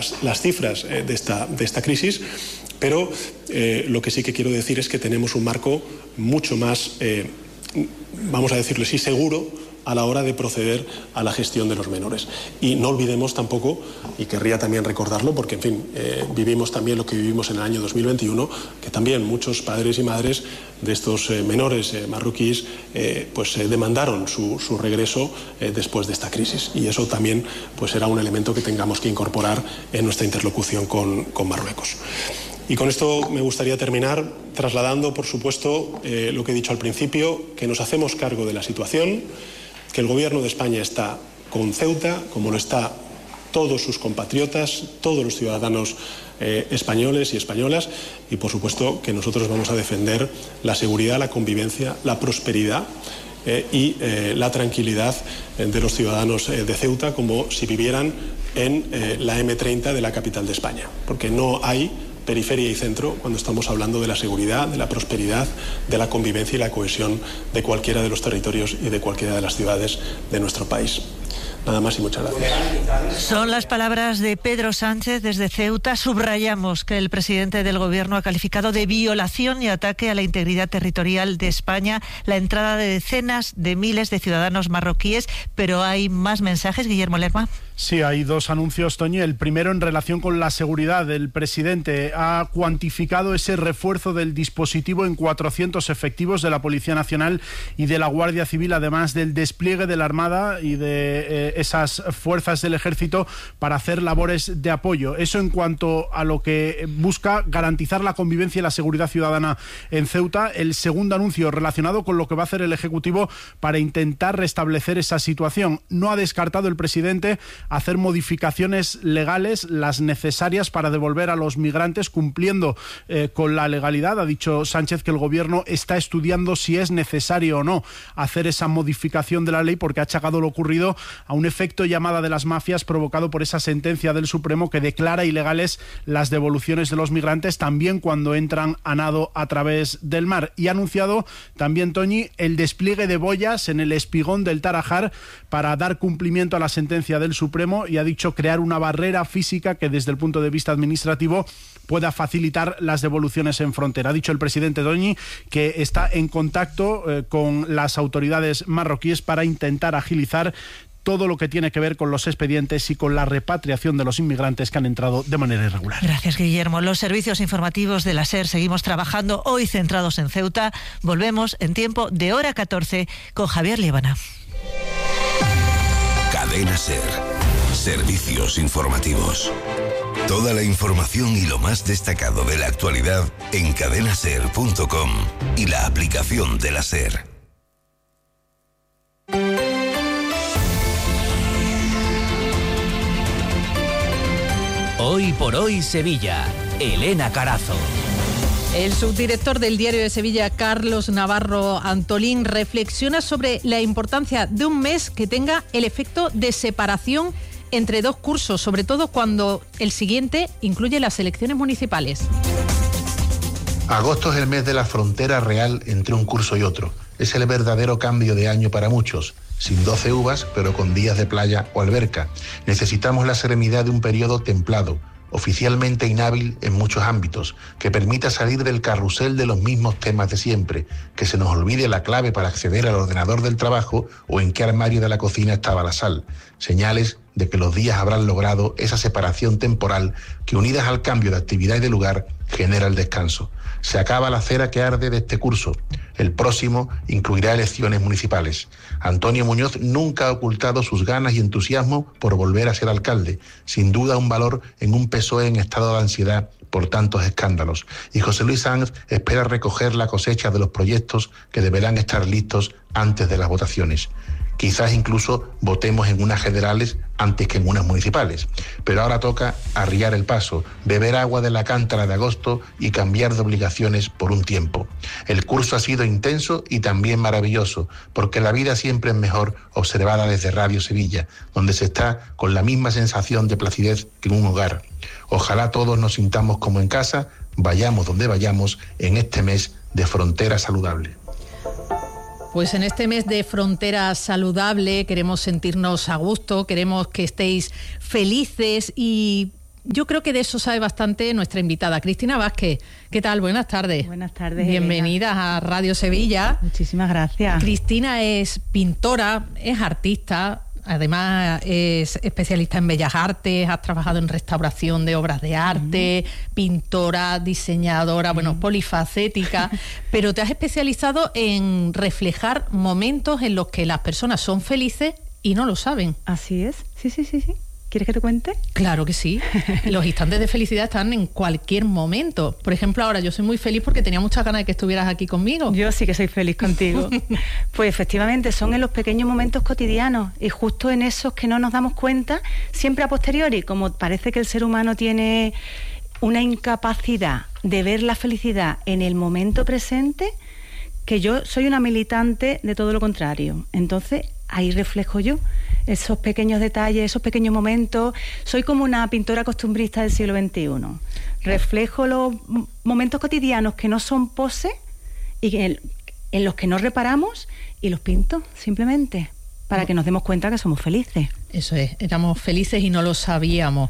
las cifras de esta crisis, pero lo que sí que quiero decir es que tenemos un marco mucho más, vamos a decirlo así, seguro a la hora de proceder a la gestión de los menores. Y no olvidemos tampoco, y querría también recordarlo, porque en fin, vivimos también lo que vivimos en el año 2021, que también muchos padres y madres de estos menores marroquíes pues demandaron su regreso después de esta crisis. Y eso también pues será un elemento que tengamos que incorporar en nuestra interlocución con Marruecos. Y con esto me gustaría terminar trasladando, por supuesto, lo que he dicho al principio, que nos hacemos cargo de la situación, que el Gobierno de España está con Ceuta, como lo está todos sus compatriotas, todos los ciudadanos españoles y españolas, y por supuesto que nosotros vamos a defender la seguridad, la convivencia, la prosperidad y la tranquilidad de los ciudadanos de Ceuta, como si vivieran en la M30 de la capital de España, porque no hay periferia y centro cuando estamos hablando de la seguridad, de la prosperidad, de la convivencia y la cohesión de cualquiera de los territorios y de cualquiera de las ciudades de nuestro país. Nada más y muchas gracias. Son las palabras de Pedro Sánchez desde Ceuta. Subrayamos que el presidente del Gobierno ha calificado de violación y ataque a la integridad territorial de España la entrada de decenas de miles de ciudadanos marroquíes, pero hay más mensajes. Guillermo Lerma. Sí, hay dos anuncios, Toñi. El primero en relación con la seguridad. El presidente ha cuantificado ese refuerzo del dispositivo en 400 efectivos de la Policía Nacional y de la Guardia Civil, además del despliegue de la Armada y de esas fuerzas del Ejército para hacer labores de apoyo. Eso en cuanto a lo que busca garantizar la convivencia y la seguridad ciudadana en Ceuta. El segundo anuncio relacionado con lo que va a hacer el Ejecutivo para intentar restablecer esa situación. No ha descartado el presidente hacer modificaciones legales, las necesarias para devolver a los migrantes cumpliendo con la legalidad. Ha dicho Sánchez que el Gobierno está estudiando si es necesario o no hacer esa modificación de la ley, porque ha achacado lo ocurrido a un efecto llamada de las mafias provocado por esa sentencia del Supremo que declara ilegales las devoluciones de los migrantes, también cuando entran a nado a través del mar. Y ha anunciado también, Toñi, el despliegue de boyas en el espigón del Tarajal para dar cumplimiento a la sentencia del Supremo, y ha dicho crear una barrera física que desde el punto de vista administrativo pueda facilitar las devoluciones en frontera. Ha dicho el presidente Doñi que está en contacto con las autoridades marroquíes para intentar agilizar todo lo que tiene que ver con los expedientes y con la repatriación de los inmigrantes que han entrado de manera irregular. Gracias, Guillermo. Los servicios informativos de la SER seguimos trabajando, hoy centrados en Ceuta. Volvemos en tiempo de hora 14 con Javier Líbana. Cadena SER. Servicios informativos. Toda la información y lo más destacado de la actualidad en cadenaser.com y la aplicación de la SER. Hoy por hoy Sevilla, Elena Carazo. El subdirector del Diario de Sevilla, Carlos Navarro Antolín, reflexiona sobre la importancia de un mes que tenga el efecto de separación entre dos cursos, sobre todo cuando el siguiente incluye las elecciones municipales. Agosto es el mes de la frontera real entre un curso y otro. Es el verdadero cambio de año para muchos. Sin 12 uvas, pero con días de playa o alberca. Necesitamos la serenidad de un periodo templado, oficialmente inhábil en muchos ámbitos, que permita salir del carrusel de los mismos temas de siempre, que se nos olvide la clave para acceder al ordenador del trabajo o en qué armario de la cocina estaba la sal. Señales de que los días habrán logrado esa separación temporal que, unidas al cambio de actividad y de lugar, genera el descanso. Se acaba la cera que arde de este curso. El próximo incluirá elecciones municipales. Antonio Muñoz nunca ha ocultado sus ganas y entusiasmo por volver a ser alcalde. Sin duda un valor en un PSOE en estado de ansiedad por tantos escándalos. Y José Luis Sanz espera recoger la cosecha de los proyectos que deberán estar listos antes de las votaciones. Quizás incluso votemos en unas generales antes que en unas municipales. Pero ahora toca arriar el paso, beber agua de la cántara de agosto y cambiar de obligaciones por un tiempo. El curso ha sido intenso y también maravilloso, porque la vida siempre es mejor observada desde Radio Sevilla, donde se está con la misma sensación de placidez que en un hogar. Ojalá todos nos sintamos como en casa, vayamos donde vayamos en este mes de frontera saludable. Pues en este mes de frontera saludable queremos sentirnos a gusto, queremos que estéis felices y Yo creo que de eso sabe bastante nuestra invitada, Cristina Vázquez. ¿Qué tal? Buenas tardes. Buenas tardes. Bienvenida Elena. A Radio Sevilla. Muchísimas gracias. Cristina es pintora, es artista, además es especialista en bellas artes, has trabajado en restauración de obras de arte, pintora, diseñadora, polifacética, pero te has especializado en reflejar momentos en los que las personas son felices y no lo saben. Así es, sí. ¿Quieres que te cuente? Claro que sí. Los instantes de felicidad están en cualquier momento. Por ejemplo, ahora yo soy muy feliz porque tenía muchas ganas de que estuvieras aquí conmigo. Yo sí que soy feliz contigo. Pues efectivamente, son en los pequeños momentos cotidianos y justo en esos que no nos damos cuenta, siempre a posteriori, como parece que el ser humano tiene una incapacidad de ver la felicidad en el momento presente, que yo soy una militante de todo lo contrario. Entonces, ahí reflejo yo esos pequeños detalles, esos pequeños momentos. Soy como una pintora costumbrista del siglo XXI. Reflejo los momentos cotidianos que no son pose y en los que no reparamos y los pinto simplemente para que nos demos cuenta que somos felices. Eso es, éramos felices y no lo sabíamos.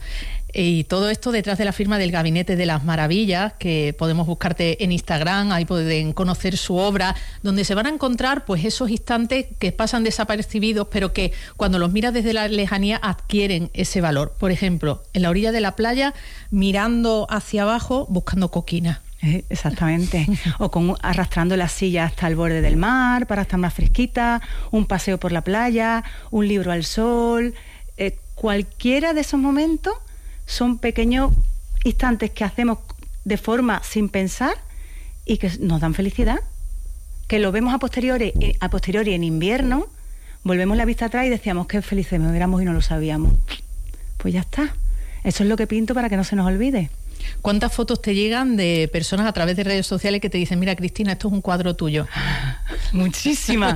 Y todo esto detrás de la firma del Gabinete de las Maravillas, que podemos buscarte en Instagram, ahí pueden conocer su obra, donde se van a encontrar pues esos instantes que pasan desapercibidos, pero que cuando los miras desde la lejanía adquieren ese valor. Por ejemplo, en la orilla de la playa, mirando hacia abajo, buscando coquina. Exactamente. O arrastrando la silla hasta el borde del mar para estar más fresquita, un paseo por la playa, un libro al sol. Cualquiera de esos momentos son pequeños instantes que hacemos de forma sin pensar y que nos dan felicidad, que lo vemos a posteriori en invierno, volvemos la vista atrás y decíamos qué felices me éramos y no lo sabíamos. Pues ya está. Eso es lo que pinto para que no se nos olvide. ¿Cuántas fotos te llegan de personas a través de redes sociales que te dicen, mira, Cristina, esto es un cuadro tuyo? Muchísimas.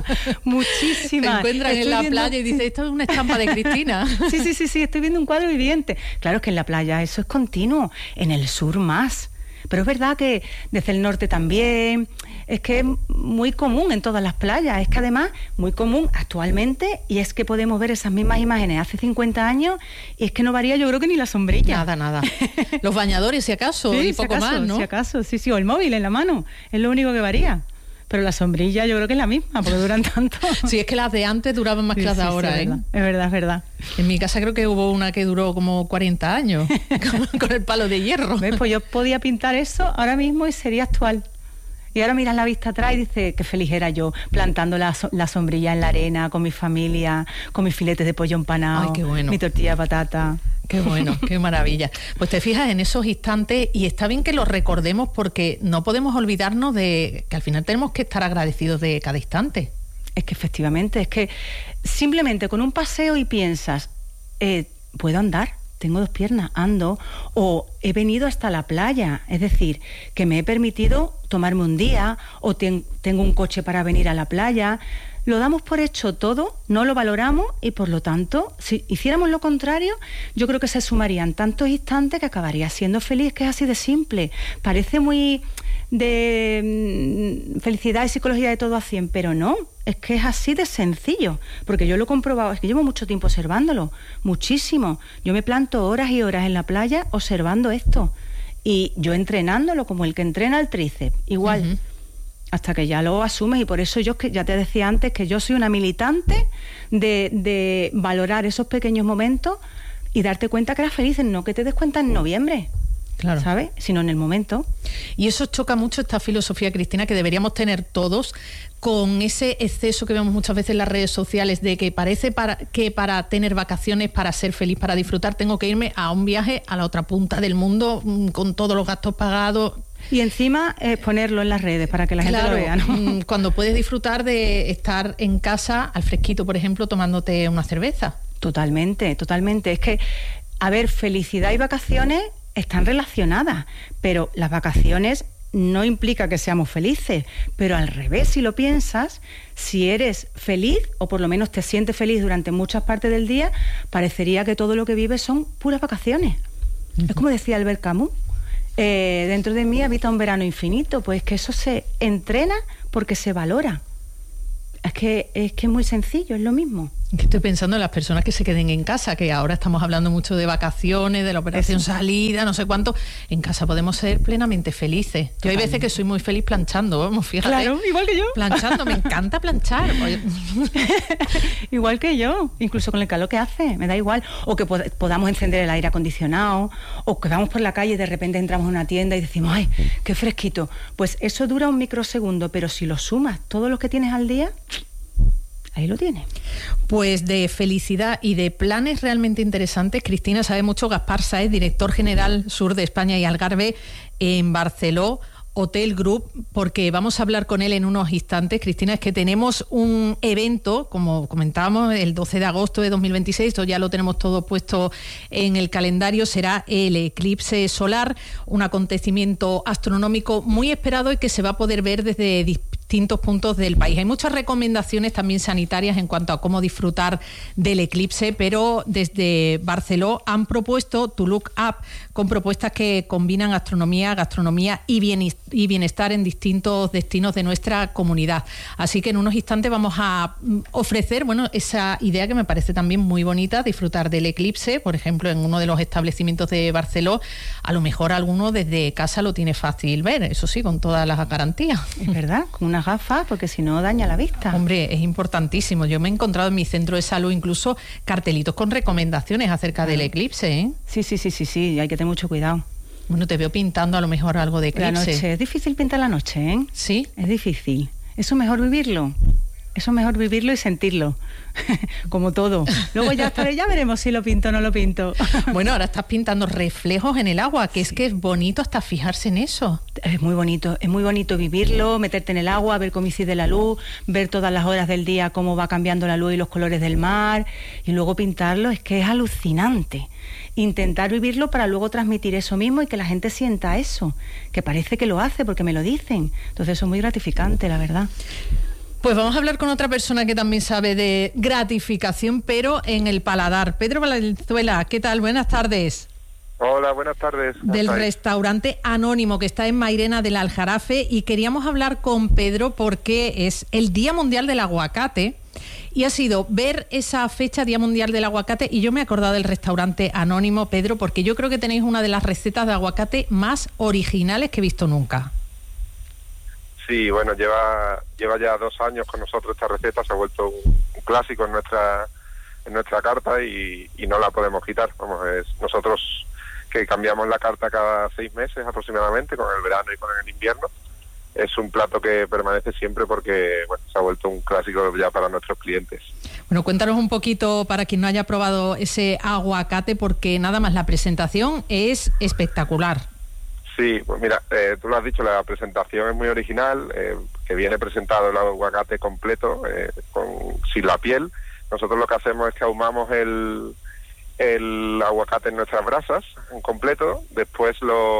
Te encuentran en la playa y dicen, esto es una estampa de Cristina. Sí, estoy viendo un cuadro viviente. Claro, es que en la playa eso es continuo, en el sur más. Pero es verdad que desde el norte también, es que es muy común en todas las playas, es que además muy común actualmente, y es que podemos ver esas mismas imágenes hace 50 años y es que no varía, yo creo que ni la sombrilla. Nada. Los bañadores, si acaso, sí, y poco más, ¿no? Si acaso, sí, o el móvil en la mano, es lo único que varía. Pero la sombrilla yo creo que es la misma, porque duran tanto. Sí, es que las de antes duraban más que las de ahora, sí, ¿eh? Es verdad. En mi casa creo que hubo una que duró como 40 años, con el palo de hierro. ¿Ves? Pues yo podía pintar eso ahora mismo y sería actual. Y ahora miras la vista atrás y dices, qué feliz era yo, plantando la sombrilla en la arena, con mi familia, con mis filetes de pollo empanado, ay, qué bueno, mi tortilla de patata. Qué bueno, qué maravilla. Pues te fijas en esos instantes y está bien que los recordemos porque no podemos olvidarnos de que al final tenemos que estar agradecidos de cada instante. Es que efectivamente, es que simplemente con un paseo y piensas, puedo andar, tengo 2 piernas, ando, o he venido hasta la playa, es decir, que me he permitido tomarme un día, o tengo un coche para venir a la playa. Lo damos por hecho todo, no lo valoramos y por lo tanto, si hiciéramos lo contrario, yo creo que se sumarían tantos instantes que acabaría siendo feliz, que es así de simple. Parece muy de felicidad y psicología de todo a 100, pero no, es que es así de sencillo, porque yo lo he comprobado, es que llevo mucho tiempo observándolo, muchísimo. Yo me planto horas y horas en la playa observando esto y yo entrenándolo como el que entrena el tríceps, igual. Uh-huh. Hasta que ya lo asumes, y por eso yo, que ya te decía antes, que yo soy una militante de valorar esos pequeños momentos y darte cuenta que eras feliz, no que te des cuenta en noviembre, claro, ¿sabes? Sino en el momento. Y eso choca mucho esta filosofía, Cristina, que deberíamos tener todos, con ese exceso que vemos muchas veces en las redes sociales de que parece que para tener vacaciones, para ser feliz, para disfrutar, tengo que irme a un viaje a la otra punta del mundo con todos los gastos pagados. Y encima ponerlo en las redes para que la gente lo vea, ¿no? Cuando puedes disfrutar de estar en casa al fresquito, por ejemplo, tomándote una cerveza. Totalmente. Es que, a ver, felicidad y vacaciones están relacionadas, pero las vacaciones no implica que seamos felices, pero al revés, si lo piensas, si eres feliz, o por lo menos te sientes feliz durante muchas partes del día, parecería que todo lo que vives son puras vacaciones. Uh-huh. Es como decía Albert Camus, dentro de mí habita un verano infinito. Pues que eso se entrena porque se valora. Es que es muy sencillo, es lo mismo. Estoy pensando en las personas que se queden en casa, que ahora estamos hablando mucho de vacaciones, de la operación salida, no sé cuánto. En casa podemos ser plenamente felices. Yo hay veces que soy muy feliz planchando, vamos, fíjate. Claro, igual que yo. Planchando, me encanta planchar. Igual que yo, incluso con el calor que hace, me da igual. O que podamos encender el aire acondicionado, o que vamos por la calle y de repente entramos en una tienda y decimos, ¡ay, qué fresquito! Pues eso dura un microsegundo, pero si lo sumas todos los que tienes al día, ahí lo tienes. Pues de felicidad y de planes realmente interesantes, Cristina sabe mucho. Gaspar Sáez, director general Sur de España y Algarve en Barceló Hotel Group, porque vamos a hablar con él en unos instantes. Cristina, es que tenemos un evento, como comentábamos, el 12 de agosto de 2026, esto ya lo tenemos todo puesto en el calendario, será el eclipse solar, un acontecimiento astronómico muy esperado y que se va a poder ver desde distintos puntos del país. Hay muchas recomendaciones también sanitarias en cuanto a cómo disfrutar del eclipse, pero desde Barceló han propuesto To Look Up, con propuestas que combinan astronomía, gastronomía y bienestar en distintos destinos de nuestra comunidad. Así que en unos instantes vamos a ofrecer, esa idea que me parece también muy bonita, disfrutar del eclipse, por ejemplo, en uno de los establecimientos de Barceló. A lo mejor alguno desde casa lo tiene fácil ver, eso sí, con todas las garantías. Es verdad, con unas gafas, porque si no daña la vista. Hombre, es importantísimo. Yo me he encontrado en mi centro de salud incluso cartelitos con recomendaciones acerca del eclipse, ¿eh? Sí, hay que tener mucho cuidado. Bueno, te veo pintando a lo mejor algo de eclipse. La noche, es difícil pintar la noche, ¿eh? Sí. Es difícil. Eso es mejor vivirlo. Y sentirlo. Como todo. Luego ya veremos si lo pinto o no lo pinto. Bueno, ahora estás pintando reflejos en el agua, que es bonito hasta fijarse en eso. Es muy bonito vivirlo, meterte en el agua, ver cómo incide la luz, ver todas las horas del día cómo va cambiando la luz y los colores del mar, y luego pintarlo, es que es alucinante. Intentar vivirlo para luego transmitir eso mismo y que la gente sienta eso, que parece que lo hace porque me lo dicen. Entonces eso es muy gratificante, la verdad. Pues vamos a hablar con otra persona que también sabe de gratificación, pero en el paladar. Pedro Valenzuela, ¿qué tal? Buenas tardes. Hola, buenas tardes. Del restaurante Anónimo, que está en Mairena del Aljarafe, y queríamos hablar con Pedro porque es el Día Mundial del Aguacate y ha sido ver esa fecha, Día Mundial del Aguacate, y yo me he acordado del restaurante Anónimo, Pedro, porque yo creo que tenéis una de las recetas de aguacate más originales que he visto nunca. Sí, bueno, lleva ya 2 años con nosotros esta receta, se ha vuelto un clásico en nuestra carta y no la podemos quitar. Vamos, es nosotros que cambiamos la carta cada 6 meses aproximadamente, con el verano y con el invierno. Es un plato que permanece siempre porque se ha vuelto un clásico ya para nuestros clientes. Bueno, cuéntanos un poquito para quien no haya probado ese aguacate, porque nada más la presentación es espectacular. Sí, pues mira, tú lo has dicho, la presentación es muy original, que viene presentado el aguacate completo, sin la piel. Nosotros lo que hacemos es que ahumamos el aguacate en nuestras brasas, en completo, después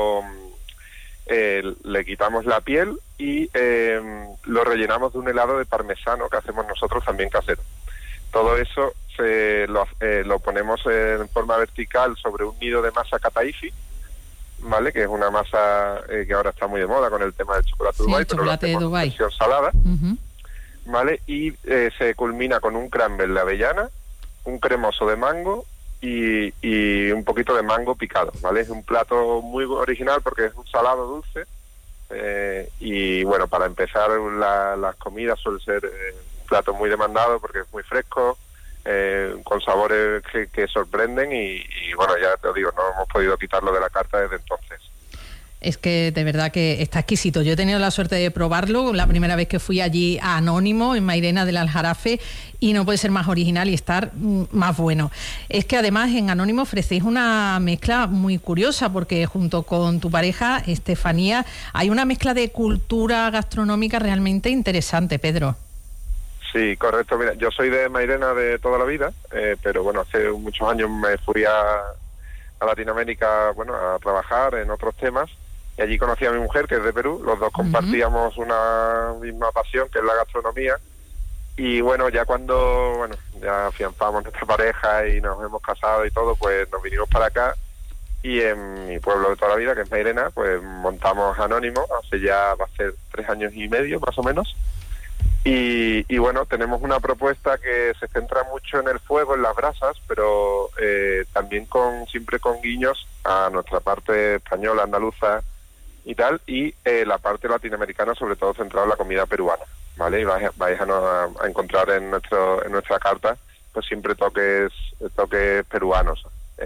le quitamos la piel y lo rellenamos de un helado de parmesano que hacemos nosotros también casero. Todo eso lo ponemos en forma vertical sobre un nido de masa Kataifi, ¿vale? Que es una masa que ahora está muy de moda con el tema del chocolate Dubái, pero lo hacemos en versión salada, ¿vale? Y se culmina con un crumble de avellana, un cremoso de mango y un poquito de mango picado, ¿vale? Es un plato muy original porque es un salado dulce y bueno, para empezar las comidas suele ser un plato muy demandado porque es muy fresco, con sabores que sorprenden y bueno, ya te digo, no hemos podido quitarlo de la carta desde entonces. Es que de verdad que está exquisito. Yo he tenido la suerte de probarlo la primera vez que fui allí a Anónimo, en Mairena del Aljarafe, y no puede ser más original y estar más bueno. Es que además en Anónimo ofrecéis una mezcla muy curiosa, porque junto con tu pareja, Estefanía, hay una mezcla de cultura gastronómica realmente interesante, Pedro. Sí, correcto. Mira, yo soy de Mairena de toda la vida, pero bueno, hace muchos años me fui a Latinoamérica, a trabajar en otros temas, y allí conocí a mi mujer, que es de Perú. Los dos compartíamos una misma pasión, que es la gastronomía, y bueno, ya cuando ya afianzamos nuestra pareja y nos hemos casado y todo, pues nos vinimos para acá, y en mi pueblo de toda la vida, que es Mairena, pues montamos Anónimo, hace ya va a ser 3 años y medio más o menos. Y bueno, tenemos una propuesta que se centra mucho en el fuego, en las brasas, pero también siempre con guiños a nuestra parte española, andaluza y tal, y la parte latinoamericana, sobre todo centrada en la comida peruana, ¿vale? Y vais a encontrar en nuestra carta pues siempre toques peruanos.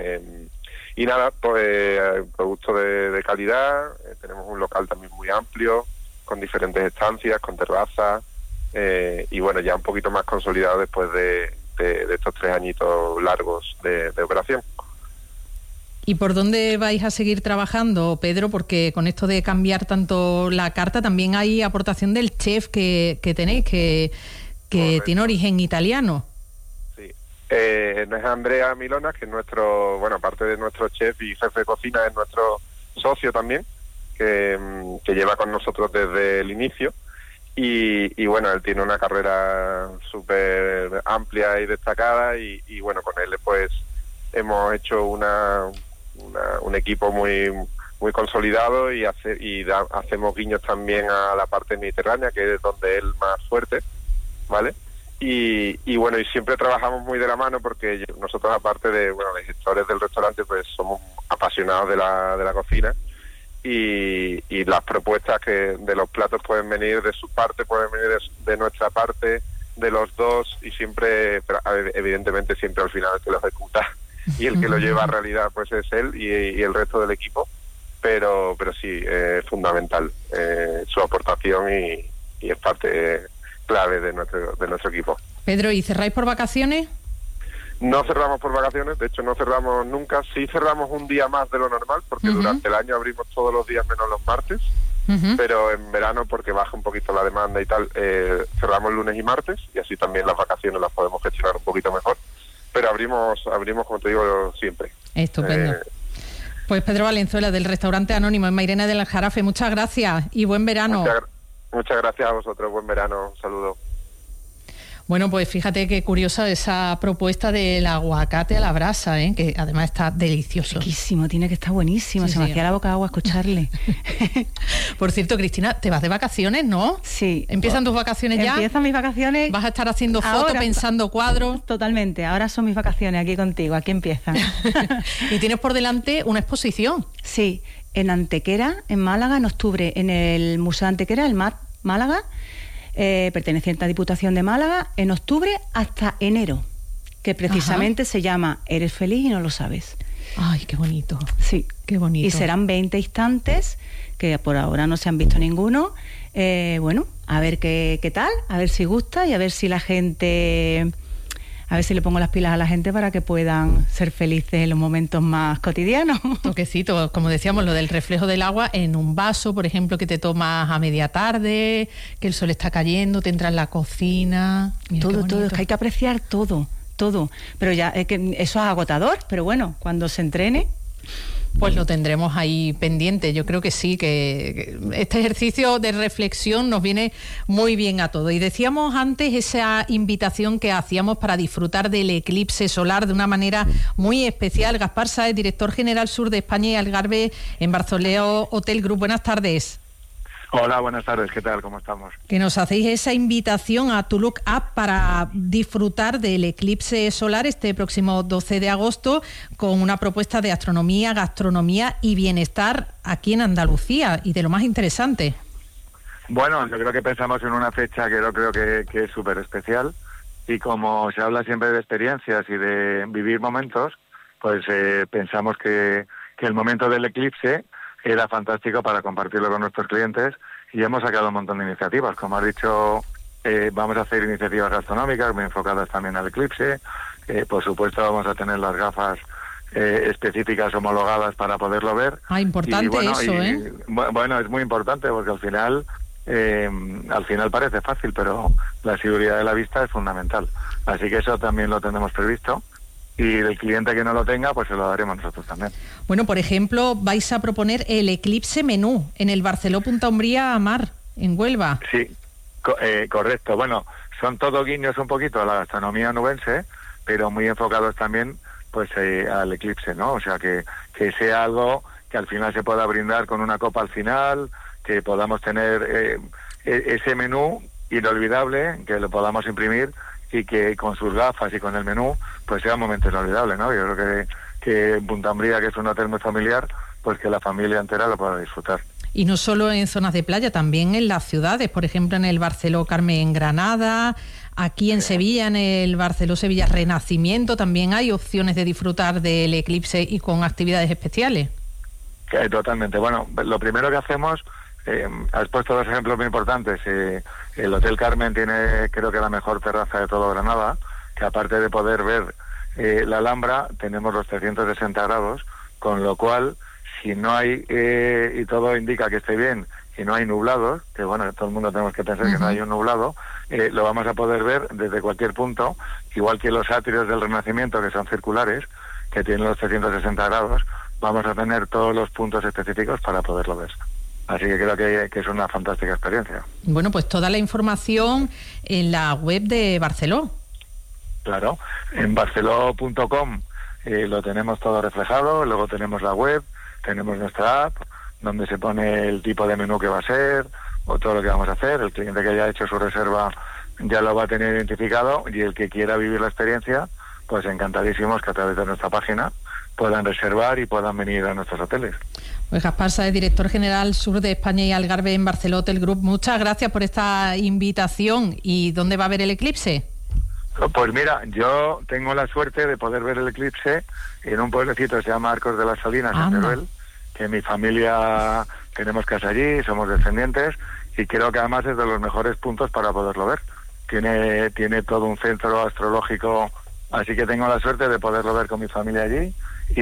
Y nada, pues producto de calidad, tenemos un local también muy amplio, con diferentes estancias, con terrazas, y bueno, ya un poquito más consolidado después de estos 3 añitos largos de operación. ¿Y por dónde vais a seguir trabajando, Pedro? Porque con esto de cambiar tanto la carta, también hay aportación del chef que tenéis, que tiene origen italiano. Sí, no es Andrea Milona, que es nuestro, bueno, aparte de nuestro chef y jefe de cocina, es nuestro socio también, que lleva con nosotros desde el inicio. Y bueno, él tiene una carrera súper amplia y destacada y bueno, con él pues hemos hecho un equipo muy consolidado y hacemos guiños también a la parte mediterránea, que es donde él más fuerte, ¿vale? Y bueno, y siempre trabajamos muy de la mano porque nosotros, aparte de gestores del restaurante, pues somos apasionados de la cocina. Y las propuestas de los platos pueden venir de su parte, pueden venir de nuestra parte, de los dos, y siempre, pero evidentemente siempre al final el que lo ejecuta y el que lo lleva a realidad pues es él y el resto del equipo, pero sí, es fundamental su aportación y es parte clave de nuestro equipo. Pedro, ¿y cerráis por vacaciones? No cerramos por vacaciones, de hecho no cerramos nunca. Sí cerramos un día más de lo normal, porque durante el año abrimos todos los días menos los martes, pero en verano, porque baja un poquito la demanda y tal, cerramos lunes y martes, y así también las vacaciones las podemos gestionar un poquito mejor. Pero abrimos como te digo, siempre. Estupendo. Pues Pedro Valenzuela, del restaurante Anónimo en Mairena del Aljarafe, muchas gracias y buen verano. Muchas gracias a vosotros, buen verano, un saludo. Bueno, pues fíjate qué curiosa esa propuesta del aguacate a la brasa, que además está delicioso. Riquísimo, tiene que estar buenísimo. Sí, se me hacía la boca agua escucharle. Por cierto, Cristina, te vas de vacaciones, ¿no? Sí. ¿Empiezan tus vacaciones ya? Empiezan mis vacaciones. ¿Vas a estar haciendo fotos, pensando cuadros? Totalmente. Ahora son mis vacaciones aquí contigo. Aquí empiezan. Y tienes por delante una exposición. Sí, en Antequera, en Málaga, en octubre, en el Museo Antequera, el MAT Málaga. Perteneciente a Diputación de Málaga, en octubre hasta enero, que precisamente se llama Eres feliz y no lo sabes. Ay, qué bonito. Sí, qué bonito. Y serán 20 instantes, que por ahora no se han visto ninguno. Bueno, a ver qué tal, a ver si gusta y a ver si la gente... A ver si le pongo las pilas a la gente para que puedan ser felices en los momentos más cotidianos. Toquecitos, como decíamos, lo del reflejo del agua en un vaso, por ejemplo, que te tomas a media tarde, que el sol está cayendo, te entra en la cocina. Mira, todo, es que hay que apreciar todo. Pero ya, es que eso es agotador, pero bueno, cuando se entrene... Pues lo tendremos ahí pendiente. Yo creo que sí, que este ejercicio de reflexión nos viene muy bien a todos. Y decíamos antes esa invitación que hacíamos para disfrutar del eclipse solar de una manera muy especial. Gaspar Sáez, director general Sur de España y Algarve en Barzoleo Hotel Group. Buenas tardes. Hola, buenas tardes, ¿qué tal? ¿Cómo estamos? Que nos hacéis esa invitación a To Look Up para disfrutar del eclipse solar este próximo 12 de agosto con una propuesta de astronomía, gastronomía y bienestar aquí en Andalucía y de lo más interesante. Bueno, yo creo que pensamos en una fecha que yo creo que es súper especial y como se habla siempre de experiencias y de vivir momentos, pues pensamos que el momento del eclipse era fantástico para compartirlo con nuestros clientes y hemos sacado un montón de iniciativas. Como has dicho, vamos a hacer iniciativas gastronómicas muy enfocadas también al eclipse. Por supuesto, vamos a tener las gafas específicas homologadas para poderlo ver. Importante eso, Bueno, es muy importante porque al final parece fácil, pero la seguridad de la vista es fundamental. Así que eso también lo tenemos previsto. Y el cliente que no lo tenga, pues se lo daremos nosotros también. Bueno, por ejemplo, vais a proponer el eclipse menú en el Barceló Punta Umbría Mar, en Huelva. Sí, correcto. Bueno, son todo guiños un poquito a la gastronomía nubense, pero muy enfocados también pues al eclipse, ¿no? O sea, que sea algo que al final se pueda brindar con una copa al final, que podamos tener ese menú inolvidable, que lo podamos imprimir y que con sus gafas y con el menú pues sea un momento inolvidable, ¿no? Yo creo que en Punta Umbría, que es un hotel muy familiar, pues que la familia entera lo pueda disfrutar. Y no solo en zonas de playa, también en las ciudades, por ejemplo en el Barceló Carmen en Granada, aquí en Sevilla, en el Barceló Sevilla Renacimiento, también hay opciones de disfrutar del eclipse y con actividades especiales. Totalmente. Bueno, lo primero que hacemos, has puesto dos ejemplos muy importantes. El Hotel Carmen tiene, creo que, la mejor terraza de todo Granada, que aparte de poder ver la Alhambra, tenemos los 360 grados, con lo cual, si no hay, y todo indica que esté bien, y no hay nublados, que bueno, todo el mundo tenemos que pensar que no hay un nublado, lo vamos a poder ver desde cualquier punto, igual que los atrios del Renacimiento, que son circulares, que tienen los 360 grados, vamos a tener todos los puntos específicos para poderlo ver. Así que creo que es una fantástica experiencia. Bueno, pues toda la información en la web de Barceló. Claro, en barceló.com lo tenemos todo reflejado, luego tenemos la web, tenemos nuestra app, donde se pone el tipo de menú que va a ser, o todo lo que vamos a hacer. El cliente que haya hecho su reserva ya lo va a tener identificado, y el que quiera vivir la experiencia, pues encantadísimos que a través de nuestra página puedan reservar y puedan venir a nuestros hoteles. Pues Gaspar Sáez, director general Sur de España y Algarve en Barceló Hotel Group, muchas gracias por esta invitación. ¿Y dónde va a haber el eclipse? Pues mira, yo tengo la suerte de poder ver el eclipse en un pueblecito que se llama Arcos de las Salinas, en Teruel, que mi familia tenemos casa allí, somos descendientes, y creo que además es de los mejores puntos para poderlo ver. Tiene todo un centro astrológico, así que tengo la suerte de poderlo ver con mi familia allí,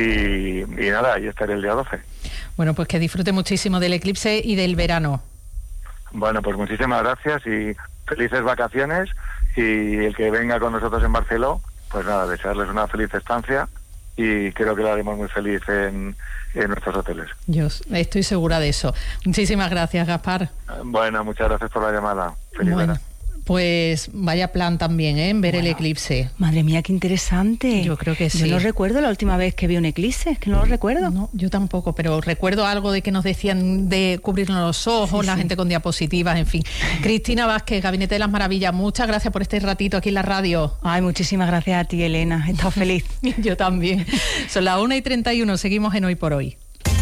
y nada, ahí estaré el día 12. Bueno, pues que disfrute muchísimo del eclipse y del verano. Bueno, pues muchísimas gracias y felices vacaciones, y el que venga con nosotros en Barceló, pues nada, desearles una feliz estancia, y creo que lo haremos muy feliz en nuestros hoteles. Yo estoy segura de eso. Muchísimas gracias, Gaspar. Bueno, muchas gracias por la llamada. Feliz verano. Pues vaya plan también, en ver el eclipse. Madre mía, qué interesante. Yo creo que sí. Yo no recuerdo la última vez que vi un eclipse, es que no lo recuerdo. No, yo tampoco, pero recuerdo algo de que nos decían de cubrirnos los ojos, la gente con diapositivas, en fin. Cristina Vázquez, Gabinete de las Maravillas, muchas gracias por este ratito aquí en la radio. Ay, muchísimas gracias a ti, Elena, he estado feliz. Yo también. Son las 1:31, seguimos en Hoy por Hoy.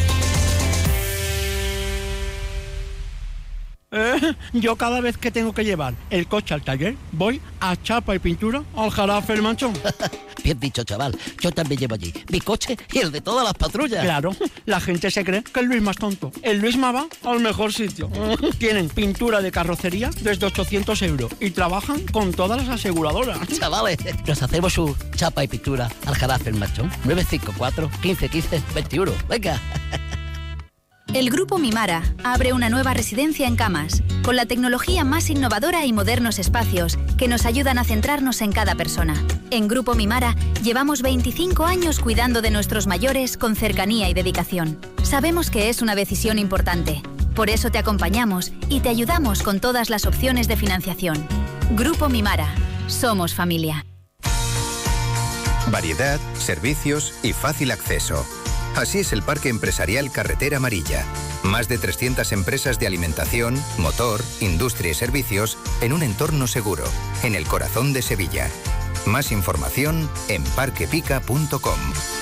Yo cada vez que tengo que llevar el coche al taller, voy a Chapa y Pintura al Jarafe El Manchón. Bien dicho, chaval. Yo también llevo allí mi coche y el de todas las patrullas. Claro, la gente se cree que el Luisma es tonto. El Luisma va al mejor sitio. Tienen pintura de carrocería desde 800 euros y trabajan con todas las aseguradoras. Chavales, nos hacemos su Chapa y Pintura al Jarafe El Manchón. 954 15 15 21. Venga. El Grupo Mimara abre una nueva residencia en Camas, con la tecnología más innovadora y modernos espacios que nos ayudan a centrarnos en cada persona. En Grupo Mimara llevamos 25 años cuidando de nuestros mayores con cercanía y dedicación. Sabemos que es una decisión importante, por eso te acompañamos y te ayudamos con todas las opciones de financiación. Grupo Mimara, somos familia. Variedad, servicios y fácil acceso. Así es el Parque Empresarial Carretera Amarilla. Más de 300 empresas de alimentación, motor, industria y servicios en un entorno seguro, en el corazón de Sevilla. Más información en parquepica.com.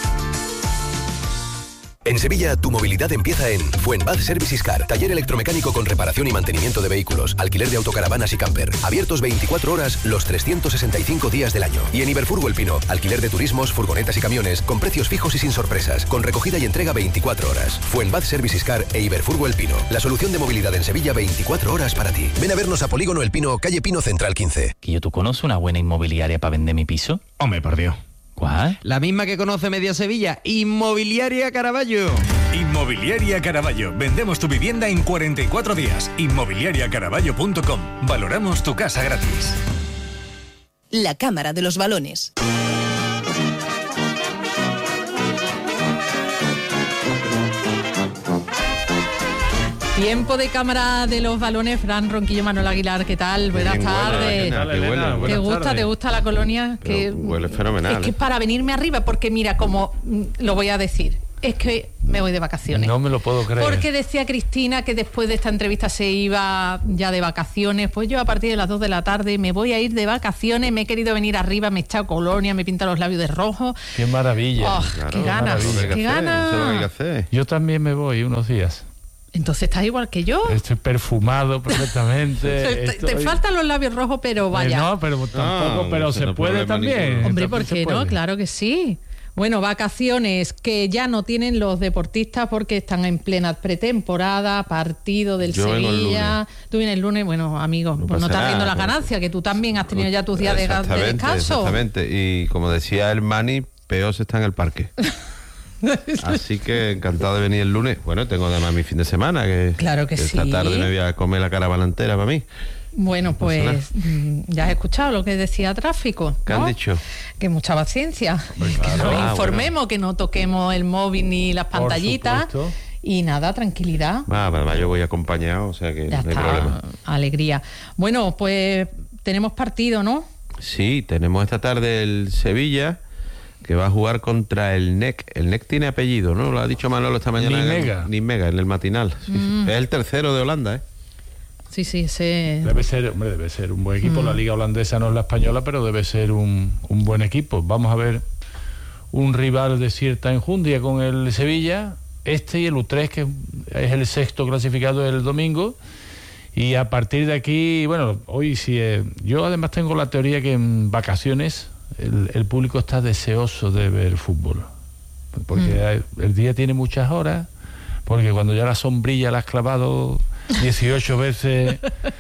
En Sevilla, tu movilidad empieza en Fuenbad Services Car, taller electromecánico con reparación y mantenimiento de vehículos, alquiler de autocaravanas y camper, abiertos 24 horas los 365 días del año. Y en Iberfurgo El Pino, alquiler de turismos, furgonetas y camiones, con precios fijos y sin sorpresas, con recogida y entrega 24 horas. Fuenbad Services Car e Iberfurgo El Pino, la solución de movilidad en Sevilla 24 horas para ti. Ven a vernos a Polígono El Pino, calle Pino Central 15. ¿Y tú conoces una buena inmobiliaria para vender mi piso? Hombre, por Dios. ¿Cuál? La misma que conoce media Sevilla, Inmobiliaria Caraballo. Inmobiliaria Caraballo. Vendemos tu vivienda en 44 días. Inmobiliariacaraballo.com. Valoramos tu casa gratis. La Cámara de los Balones. Tiempo de Cámara de los Balones. Fran Ronquillo, Manuel Aguilar, ¿qué tal? Buenas tardes. ¿Te gusta la colonia? Que huele fenomenal. Es que es para venirme arriba, porque mira, como lo voy a decir, Es que me voy de vacaciones. No me lo puedo creer. Porque decía Cristina que después de esta entrevista se iba ya de vacaciones. Pues yo a partir de las 2 de la tarde me voy a ir de vacaciones. Me he querido venir arriba, me he echado colonia, me he pintado los labios de rojo. ¡Qué maravilla! Oh, Claro, ¡qué ganas! ¡Qué ganas! Eso es lo que hay que hacer. Yo también me voy unos días. Entonces estás igual que yo. Estoy perfumado perfectamente. Te faltan los labios rojos, pero vaya. No, pero tampoco, pero se puede también. Hombre, ¿por qué no? Claro que sí. Bueno, vacaciones que ya no tienen los deportistas porque están en plena pretemporada, partido del Sevilla. Tú vienes el lunes, bueno, amigo, pues no estás viendo las ganancias, que tú también has tenido ya tus días de descanso. Exactamente, y como decía el Mani, Peos está en el parque. Así que encantado de venir el lunes. Bueno, tengo además mi fin de semana, que claro que esta sí. tarde me voy a comer la caravana entera para mí. Bueno, pues ya has escuchado lo que decía Tráfico, ¿no? ¿Qué han dicho? Que mucha paciencia, claro. que nos informemos, que no toquemos el móvil ni las pantallitas y nada, tranquilidad. Además yo voy acompañado, o sea que Ya no hay está, problema. alegría. Bueno, pues tenemos partido, ¿no? Sí, tenemos esta tarde el Sevilla, que va a jugar contra el NEC. El NEC tiene apellido, ¿no? Lo ha dicho Manolo esta mañana. Nijmegen, en el matinal. Sí. Es el tercero de Holanda, ¿eh? Sí, ese... Debe ser un buen equipo. La liga holandesa no es la española, pero debe ser un buen equipo. Vamos a ver un rival de cierta enjundia con el Sevilla, y el Utrecht, que es el sexto clasificado el domingo. Y a partir de aquí, bueno, hoy sí, yo además tengo la teoría que en vacaciones el público está deseoso de ver fútbol, porque el día tiene muchas horas, porque cuando ya la sombrilla la has clavado 18 veces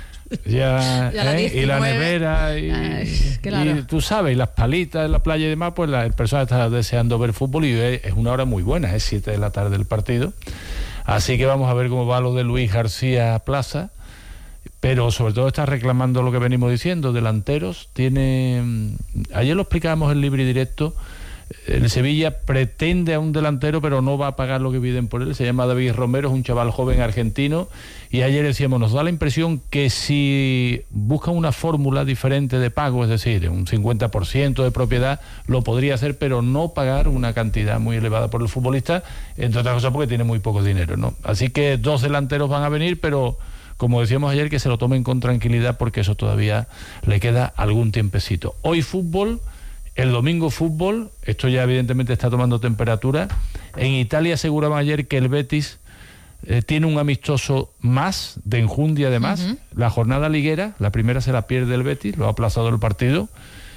ya y la nevera y tú sabes, y las palitas en la playa y demás, pues el personal está deseando ver fútbol, y es una hora muy buena, es 7 de la tarde el partido, así que vamos a ver cómo va lo de Luis García Plaza, pero sobre todo está reclamando lo que venimos diciendo, delanteros. Ayer lo explicábamos en Libre y Directo. El Sevilla pretende a un delantero, pero no va a pagar lo que piden por él. Se llama David Romero, es un chaval joven argentino, y ayer decíamos, nos da la impresión que si buscan una fórmula diferente de pago, es decir, un 50% de propiedad, lo podría hacer, pero no pagar una cantidad muy elevada por el futbolista, entre otras cosas porque tiene muy poco dinero, ¿no? Así que 2 delanteros van a venir, pero como decíamos ayer, que se lo tomen con tranquilidad, porque eso todavía le queda algún tiempecito. Hoy fútbol, el domingo fútbol, esto ya evidentemente está tomando temperatura. En Italia aseguraban ayer que el Betis tiene un amistoso más, de enjundia además. La jornada liguera, la primera se la pierde el Betis, lo ha aplazado el partido.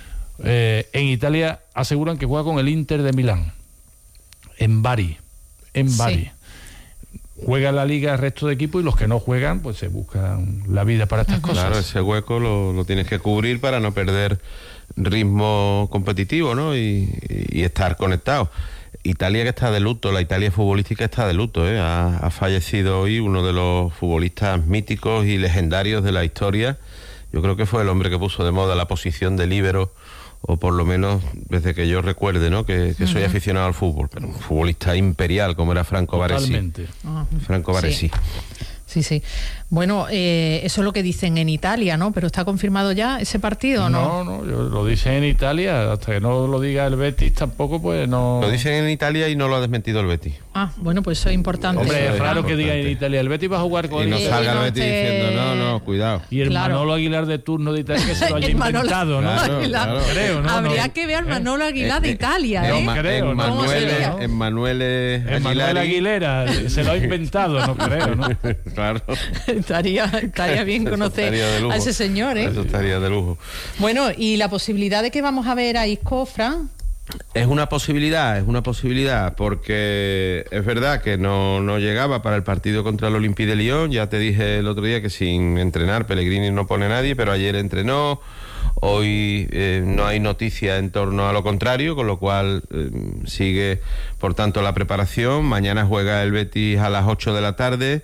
En Italia aseguran que juega con el Inter de Milán, en Bari. Sí. Juega la liga el resto de equipos, y los que no juegan pues se buscan la vida para estas cosas. Claro, ese hueco lo tienes que cubrir para no perder ritmo competitivo, ¿no? Y estar conectado. Italia, que está de luto, la Italia futbolística está de luto, ¿eh? Ha fallecido hoy uno de los futbolistas míticos y legendarios de la historia. Yo creo que fue el hombre que puso de moda la posición de líbero, o por lo menos desde que yo recuerde, ¿no? Que soy aficionado al fútbol, pero un futbolista imperial como era Franco Baresi. Totalmente. Franco Baresi. Sí. Bueno, eso es lo que dicen en Italia, ¿no? Pero ¿está confirmado ya ese partido o no? No, lo dicen en Italia, hasta que no lo diga el Betis tampoco, pues no... Lo dicen en Italia y no lo ha desmentido el Betis. Bueno, pues eso es importante. Hombre, es raro que digan en Italia, el Betis va a jugar con... Y no salga el Betis diciendo, no, cuidado. Y el Manolo Aguilar de turno de Italia, que se lo haya inventado, ¿no? Claro. Creo, ¿no? Habría que ver al Manolo Aguilar de Italia, ¿eh? No creo, Manuel Aguilera se lo ha inventado, no creo, ¿no? Claro. Estaría bien conocer a ese señor, ¿eh? Eso estaría de lujo. Bueno, y la posibilidad de que vamos a ver a Isco, Fran. Es una posibilidad, porque es verdad que no llegaba para el partido contra el Olympique de Lyon. Ya te dije el otro día que sin entrenar Pellegrini no pone a nadie, pero ayer entrenó. Hoy no hay noticia en torno a lo contrario, con lo cual sigue, por tanto, la preparación. Mañana juega el Betis a las 8 de la tarde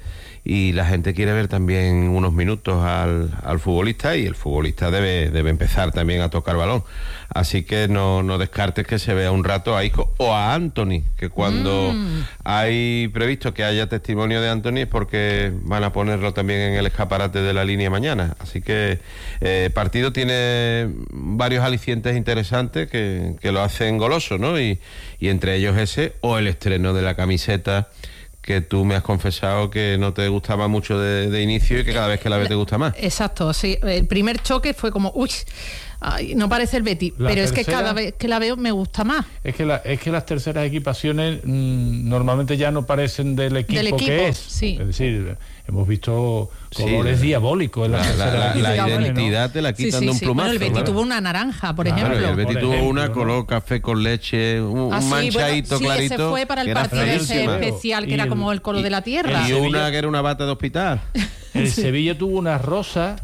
y la gente quiere ver también unos minutos al futbolista, y el futbolista debe empezar también a tocar balón. Así que no descartes que se vea un rato a Isco o a Antony, que cuando hay previsto que haya testimonio de Antony es porque van a ponerlo también en el escaparate de la línea mañana. Así que el partido tiene varios alicientes interesantes que lo hacen goloso, ¿no? Y entre ellos ese, o el estreno de la camiseta, que tú me has confesado que no te gustaba mucho de inicio y que cada vez que la ves te gusta más. Exacto, sí. El primer choque fue como, uy, ay, no parece el Betis, pero es que cada vez que la veo me gusta más. Es que las terceras equipaciones normalmente ya no parecen del equipo que es. Sí. Es decir, hemos visto colores diabólicos en las terceras equipaciones. La identidad, ¿no? Te la quitan de un plumazo. Bueno, el Betis tuvo una naranja, por ejemplo. El Betis tuvo una color café con leche, un manchadito clarito. Ese fue para el partido ese especial, que era como el color de la tierra. Y una que era una bata de hospital. El Sevilla tuvo una rosa,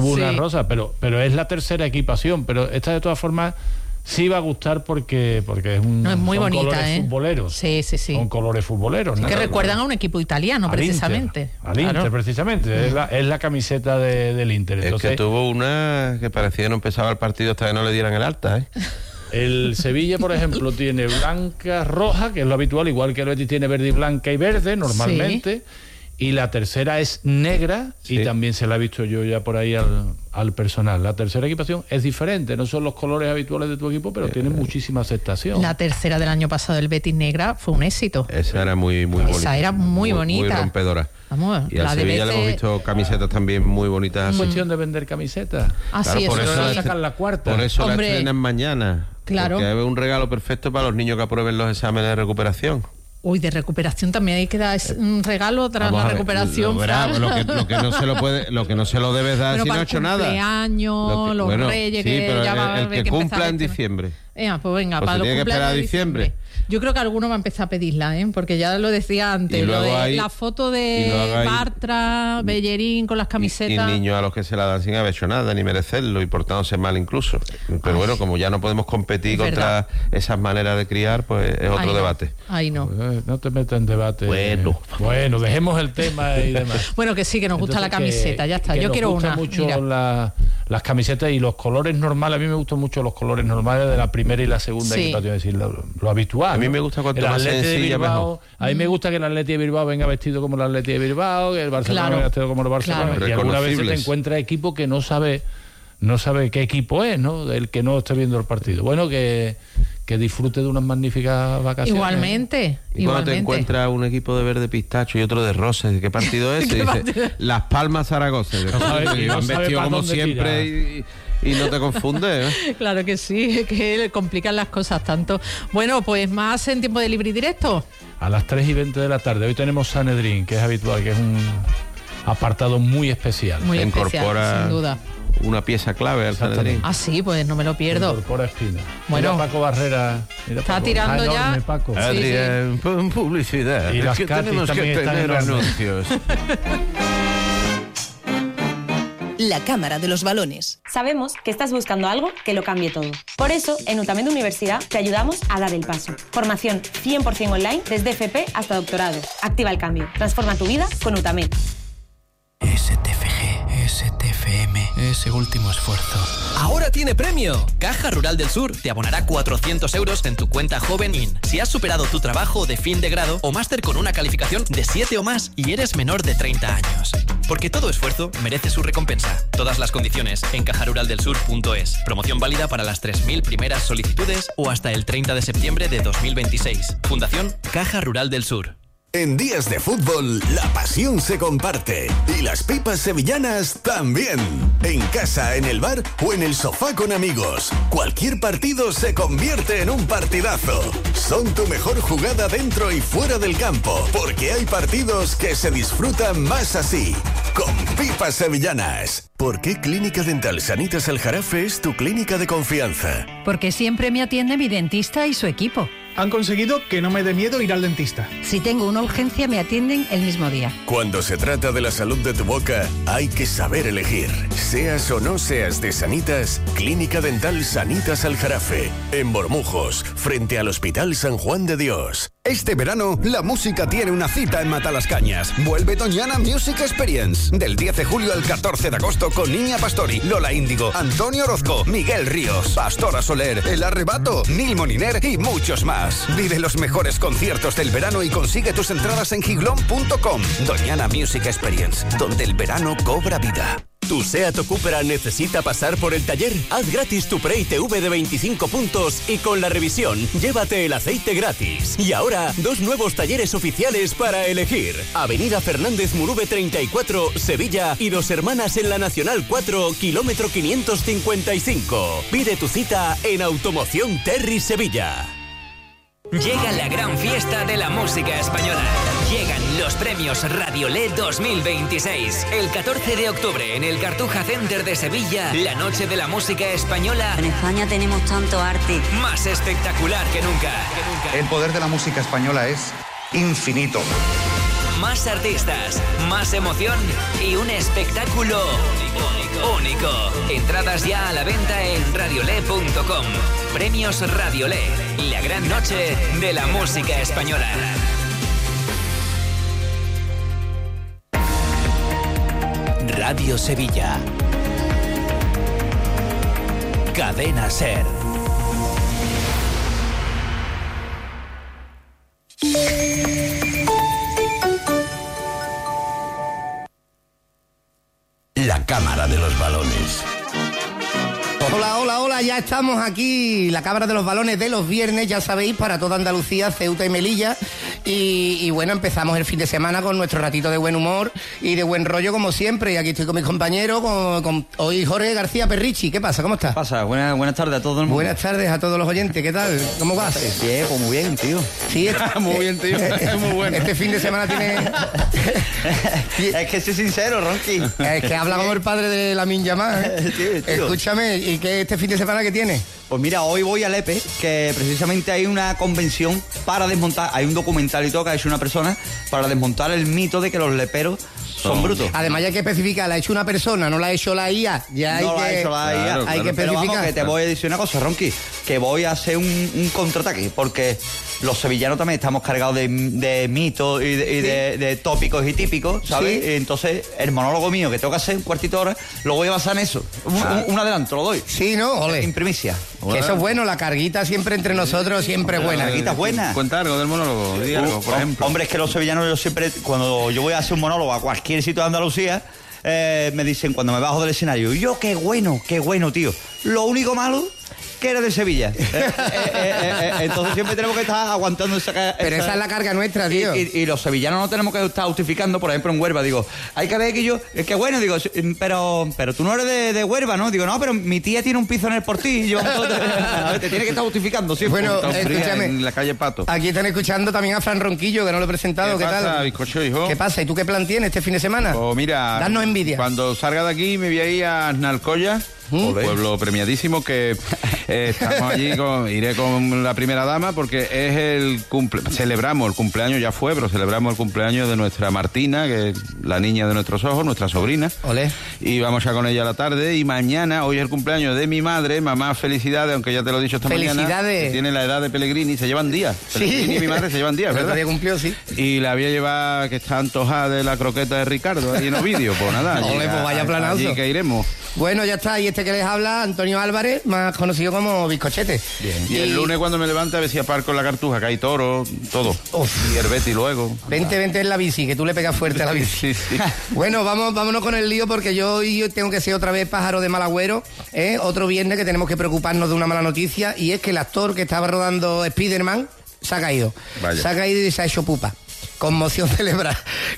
pero es la tercera equipación, pero esta de todas formas sí va a gustar porque es muy son bonita, colores futboleros. Sí. Son colores futboleros, ¿no? Que recuerdan a un equipo italiano, precisamente. Al Inter, precisamente. Es la camiseta del Inter. Entonces, es que tuvo una que parecía que no empezaba el partido hasta que no le dieran el alta, ¿eh? El Sevilla, por ejemplo, tiene blanca, roja, que es lo habitual, igual que el Betis tiene verde y blanca y verde, normalmente. Sí. Y la tercera es negra, y también se la he visto yo ya por ahí al personal. La tercera equipación es diferente, no son los colores habituales de tu equipo, pero tiene muchísima aceptación. La tercera del año pasado del Betis negra fue un éxito. Esa era muy bonita. Esa era muy bonita. Muy rompedora. Vamos, y a Sevilla le hemos visto camisetas también muy bonitas. Es cuestión de vender camisetas. Claro, por eso sacan la cuarta. Por eso la estrenan mañana. Claro. Porque es un regalo perfecto para los niños que aprueben los exámenes de recuperación. Uy, de recuperación también hay que dar un regalo tras la recuperación. Lo que no se lo debes dar si no ha hecho nada. Los Reyes, sí, pero ya va a haber que cumpla en diciembre. Pues venga, para los cumpleaños que esperar a diciembre. Yo creo que alguno va a empezar a pedirla, porque ya lo decía antes, la foto de Bartra, Bellerín con las camisetas. Y niños a los que se la dan sin haber hecho nada, ni merecerlo, y portándose mal incluso. Pero bueno, como ya no podemos competir contra esas maneras de criar, pues es otro debate. Ahí no. No te metas en debate. Bueno, dejemos el tema y demás. Bueno, que sí, que nos gusta la camiseta, ya está. Yo quiero una. Mucho las camisetas y los colores normales. A mí me gustan mucho los colores normales de la primera y la segunda equipación, es decir, lo habitual. A mí me gusta cuanto más sencilla mejor. A mí me gusta que el Atleti de Bilbao venga vestido como el Atleti de Bilbao, que el Barcelona venga vestido como el Barcelona. Y alguna vez te encuentras equipo que no sabe qué equipo es, ¿no? Del que no esté viendo el partido. Bueno, que disfrute de unas magníficas vacaciones. Igualmente. Y cuando te encuentras un equipo de verde pistacho y otro de rosa, ¿qué partido es? Dice, Las Palmas Zaragoza. Y van vestidos como siempre y no te confundes, ¿eh? Claro que sí, que le complican las cosas tanto. Bueno, pues más en tiempo de libre y directo. A las 3:20 de la tarde. Hoy tenemos Sanedrín, que es habitual, que es un apartado muy especial. Muy especial, incorpora sin duda. Una pieza clave al Sanedrín. Ah, sí, pues no me lo pierdo. Incorpora Espina. Bueno, mira Paco Barrera. Está tirando ya. Paco. Adrián, pon publicidad. Y las que Katy tenemos que tener anuncios. La Cámara de los Balones. Sabemos que estás buscando algo que lo cambie todo. Por eso, en Utamed Universidad te ayudamos a dar el paso. Formación 100% online desde FP hasta doctorado. Activa el cambio. Transforma tu vida con Utamed. STFG, STFM, ese último esfuerzo. ¡Ahora tiene premio! Caja Rural del Sur te abonará 400 euros en tu cuenta Jovenin si has superado tu trabajo de fin de grado o máster con una calificación de 7 o más y eres menor de 30 años. Porque todo esfuerzo merece su recompensa. Todas las condiciones en cajaruraldelsur.es. Promoción válida para las 3.000 primeras solicitudes o hasta el 30 de septiembre de 2026. Fundación Caja Rural del Sur. En días de fútbol, la pasión se comparte. Y las pipas sevillanas también. En casa, en el bar o en el sofá con amigos. Cualquier partido se convierte en un partidazo. Son tu mejor jugada dentro y fuera del campo. Porque hay partidos que se disfrutan más así. Con pipas sevillanas. ¿Por qué Clínica Dental Sanitas Aljarafe es tu clínica de confianza? Porque siempre me atiende mi dentista y su equipo. Han conseguido que no me dé miedo ir al dentista. Si tengo una urgencia, me atienden el mismo día. Cuando se trata de la salud de tu boca, hay que saber elegir. Seas o no seas de Sanitas, Clínica Dental Sanitas Aljarafe, en Bormujos, frente al Hospital San Juan de Dios. Este verano, la música tiene una cita en Matalascañas. Vuelve Doñana Music Experience. Del 10 de julio al 14 de agosto con Niña Pastori, Lola Índigo, Antonio Orozco, Miguel Ríos, Pastora Soler, El Arrebato, Nil Moniner y muchos más. Vive los mejores conciertos del verano y consigue tus entradas en giglón.com. Doñana Music Experience, donde el verano cobra vida. ¿Tu SEAT o Cupra necesita pasar por el taller? Haz gratis tu pre-ITV de 25 puntos y con la revisión, llévate el aceite gratis. Y ahora, 2 nuevos talleres oficiales para elegir. Avenida Fernández Murube 34, Sevilla, y Dos Hermanas en la Nacional 4, kilómetro 555. Pide tu cita en Automoción Terry Sevilla. Llega la gran fiesta de la música española. Llegan los premios Radiolé 2026. El 14 de octubre en el Cartuja Center de Sevilla, la noche de la música española. En España tenemos tanto arte. Más espectacular que nunca. El poder de la música española es infinito. Más artistas, más emoción y un espectáculo único. Entradas ya a la venta en radiolé.com. Premios Radiolé, la gran noche de la música española. Radio Sevilla. Cadena SER. La Cámara de los Balones. Hola, hola, hola, ya estamos aquí, la Cámara de los Balones de los viernes, ya sabéis, para toda Andalucía, Ceuta y Melilla. Y bueno, empezamos el fin de semana con nuestro ratito de buen humor y de buen rollo como siempre. Y aquí estoy con mis compañeros, con hoy Jorge García Perrichi. ¿Qué pasa? ¿Cómo estás? ¿Qué pasa? Buenas tardes a todo el mundo. Buenas tardes a todos los oyentes. ¿Qué tal? ¿Cómo vas? Bien, pues muy bien, tío. Sí, muy bien, tío. Muy bueno. Este fin de semana tiene... Es que soy sincero, Ronqui. Es que habla como el padre de Lamine Yamal, ¿eh? Sí, tío. Escúchame, ¿y qué este fin de semana qué tiene? Pues mira, hoy voy a Lepe, que precisamente hay una convención para desmontar, hay un documental y todo que ha hecho una persona para desmontar el mito de que los leperos son brutos. Además ya hay que especificar, la ha hecho una persona, no la ha hecho la IA. Ya no hay la ha hecho la IA. Claro, hay que especificar. Pero vamos, que te voy a decir una cosa, Ronqui, que voy a hacer un contraataque, porque los sevillanos también estamos cargados de mitos y de tópicos y típicos, ¿sabes? Sí. Y entonces el monólogo mío, que tengo que hacer un cuartito de hora, lo voy a basar en eso. Un adelanto, lo doy. Sí, ¿no? Ole. En primicia. Que eso es bueno, la carguita siempre entre nosotros, siempre buena. La carguita es buena. Cuenta algo del monólogo, di algo, por ejemplo. Hombre, es que los sevillanos, yo siempre, cuando yo voy a hacer un monólogo a cualquier sitio de Andalucía, me dicen cuando me bajo del escenario, yo qué bueno, tío. Lo único malo que era de Sevilla. Entonces siempre tenemos que estar aguantando esa Pero esa es la carga nuestra, tío. Y los sevillanos no tenemos que estar justificando, por ejemplo, en Huelva. Digo, hay que ver que yo... Es que bueno, digo, pero tú no eres de Huelva, ¿no? Digo, no, pero mi tía tiene un piso en el Portillo. Te tiene que estar justificando siempre. Bueno, escúchame. En la calle Pato. Aquí están escuchando también a Fran Ronquillo, que no lo he presentado. ¿Qué pasa, tal? bizcocho, hijo? ¿Qué pasa? ¿Y tú qué plan tienes este fin de semana? Pues mira... Danos envidia. Cuando salga de aquí me voy a ir a Aznalcóllar, un pueblo premiadísimo que estamos allí, iré con la primera dama porque es el celebramos el cumpleaños, ya fue, pero celebramos el cumpleaños de nuestra Martina, que es la niña de nuestros ojos, nuestra sobrina. Olé. Y vamos ya con ella a la tarde y mañana, hoy es el cumpleaños de mi madre, mamá, felicidades, aunque ya te lo he dicho esta mañana, que tiene la edad de Pellegrini, se llevan días. Sí. Pellegrini y mi madre se llevan días, ¿verdad? El otro día cumplió, sí. Y la voy a llevar, que está antojada de la croqueta de Ricardo, ahí en Ovidio, pues nada. Ole, pues vaya planazo. Allí que iremos. Bueno, ya está, y este que les habla, Antonio Álvarez, más conocido como Bizcochete. Bien. Y el lunes cuando me levante a ver si aparco en la Cartuja, que hay toro, todo. Uf. Y el Betty luego. Vente en la bici, que tú le pegas fuerte a la bici. Sí. Bueno, vámonos con el lío, porque yo tengo que ser otra vez pájaro de mal agüero, otro viernes que tenemos que preocuparnos de una mala noticia, y es que el actor que estaba rodando Spider-Man se ha caído. Vaya. Se ha caído y se ha hecho pupa. Conmoción cerebral,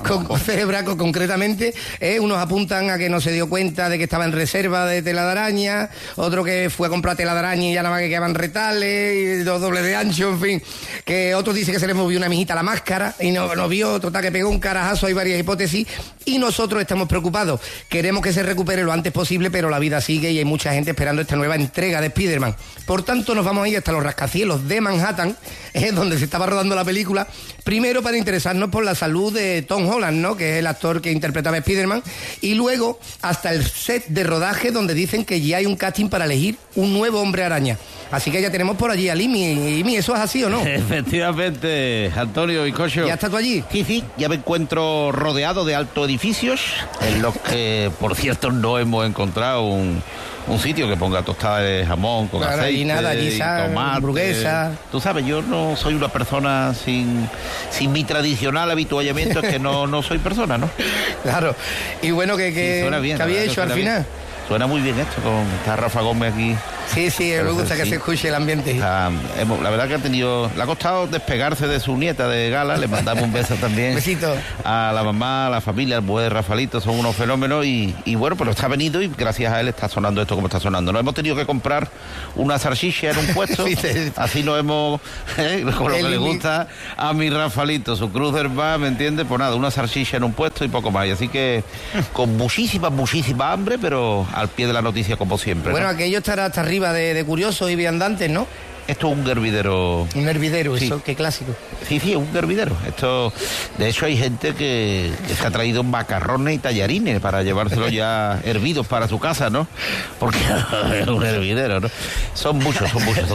concretamente. Unos apuntan a que no se dio cuenta de que estaba en reserva de tela de araña, otro que fue a comprar tela de araña y ya nada más que quedaban retales, y 2 dobles de ancho, en fin. Que otro dice que se le movió una mijita a la máscara y no vio, total, que pegó un carajazo. Hay varias hipótesis y nosotros estamos preocupados. Queremos que se recupere lo antes posible, pero la vida sigue y hay mucha gente esperando esta nueva entrega de Spider-Man. Por tanto, nos vamos a ir hasta los rascacielos de Manhattan, donde se estaba rodando la película, primero para interesarnos por la salud de Tom Holland, ¿no?, que es el actor que interpretaba a Spider-Man, y luego hasta el set de rodaje, donde dicen que ya hay un casting para elegir un nuevo hombre araña. Así que ya tenemos por allí a Limi. Imi, ¿eso es así o no? Efectivamente, Antonio y Cocho. ¿Ya estás tú allí? Sí, ya me encuentro rodeado de altos edificios, en los que, por cierto, no hemos encontrado un sitio que ponga tostada de jamón con aceite, nada, y tomate, hamburguesa. Tú sabes, yo no soy una persona sin mi tradicional habituallamiento, es que no soy persona, ¿no? Claro. Y bueno, que suena bien, había hecho al final. Suena muy bien esto, está Rafa Gómez aquí. Sí, me gusta que se escuche el ambiente. La verdad que le ha costado despegarse de su nieta de Gala, le mandamos un beso también. Besito. A la mamá, a la familia, al buen Rafalito, son unos fenómenos y bueno, pero está venido y gracias a él está sonando esto como está sonando. Nos hemos tenido que comprar una salchicha en un puesto, así nos hemos, con lo que le gusta a mi Rafalito, su cruiser va, ¿me entiendes? Pues nada, una salchicha en un puesto y poco más. Y así que con muchísima hambre, pero al pie de la noticia como siempre. Bueno, ¿no? Aquello estará hasta arriba de curiosos y viandantes, ¿no? Esto es un hervidero. Un hervidero, sí. Eso, qué clásico. Sí, es un hervidero. Esto, de hecho, hay gente que se ha traído macarrones y tallarines para llevárselos ya hervidos para su casa, ¿no? Porque es un hervidero, ¿no? Son muchos